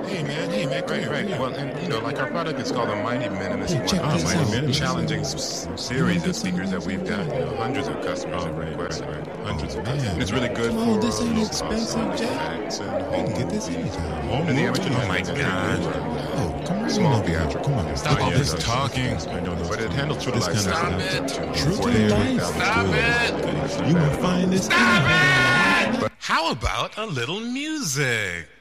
Hey man, come here. Right. Well, and like our product is called the Mighty Minimalist Hey, check this out. One. Challenging series of speakers that we've got. Hundreds of customers have requested. Hundreds of customers. And it's really good Come on, for this ain't low expensive, cost Jack. artifacts and We can get this anytime. And the amateur Oh my God. Oh, come on. Small theatrical. Come on. Stop all this yes. talking. I know, but it handles true to This life. kind of sound. stuff. True to life. Stop it. You will find this. Stop it. How about a little music?